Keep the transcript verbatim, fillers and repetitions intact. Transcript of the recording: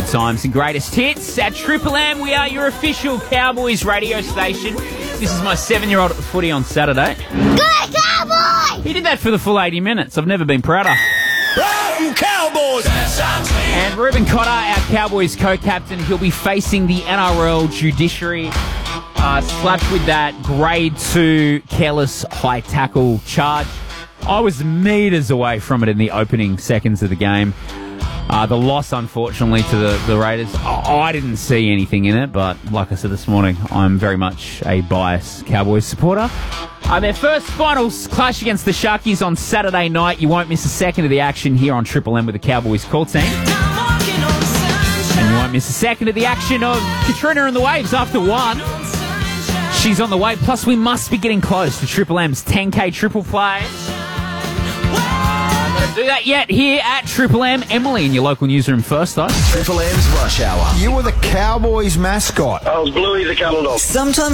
times and greatest hits at Triple M. We are your official Cowboys radio station. This is my seven-year-old at the footy on Saturday. Good Cowboys! He did that for the full eighty minutes. I've never been prouder. Run, Cowboys! And Ruben Cotter, our Cowboys co-captain, he'll be facing the N R L judiciary, uh, slapped with that grade two careless high tackle charge. I was metres away from it in the opening seconds of the game. Uh, the loss, unfortunately, to the, the Raiders, I, I didn't see anything in it, but like I said this morning, I'm very much a biased Cowboys supporter. Uh, their first finals clash against the Sharkies on Saturday night. You won't miss a second of the action here on Triple M with the Cowboys call team. And you won't miss a second of the action of Katrina and the Waves after one. She's on the way, plus we must be getting close to Triple M's ten K triple play. Do that yet here at Triple M. Emily in your local newsroom first, though. Triple M's Rush Hour. You were the Cowboys mascot. I was Bluey the cattle dog. Sometimes